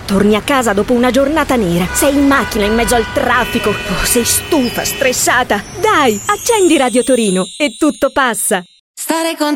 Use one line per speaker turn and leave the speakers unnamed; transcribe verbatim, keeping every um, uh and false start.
Torni a casa dopo una giornata nera, sei in macchina in mezzo al traffico, oh, sei stufa, stressata. Dai, accendi Radio Torino e tutto passa.
Stare con